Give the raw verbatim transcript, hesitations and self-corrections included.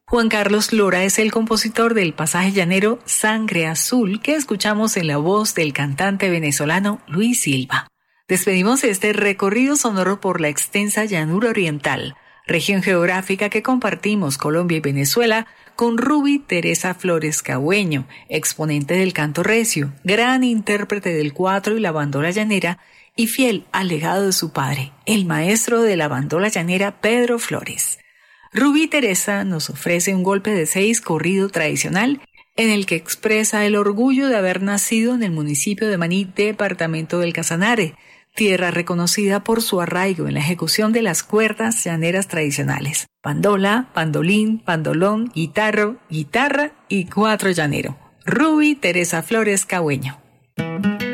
Juan Carlos Lora es el compositor del pasaje llanero Sangre Azul que escuchamos en la voz del cantante venezolano Luis Silva. Despedimos este recorrido sonoro por la extensa llanura oriental, región geográfica que compartimos Colombia y Venezuela, con Ruby Teresa Flores Cagüeño, exponente del canto recio, gran intérprete del cuatro y la bandola llanera y fiel al legado de su padre, el maestro de la bandola llanera Pedro Flores. Ruby Teresa nos ofrece un golpe de seis corrido tradicional en el que expresa el orgullo de haber nacido en el municipio de Maní, departamento del Casanare, tierra reconocida por su arraigo en la ejecución de las cuerdas llaneras tradicionales: bandola, bandolín, bandolón, guitarro, guitarra y cuatro llanero. Ruby Teresa Flores Cagüeño.